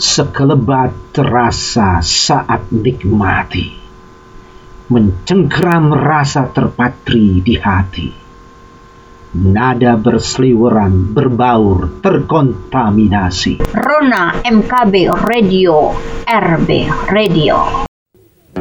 sekelebat terasa saat nikmati, mencengkeram rasa terpatri di hati. Nada berseliweran, berbaur, terkontaminasi. Rona MKB Radio, RB Radio.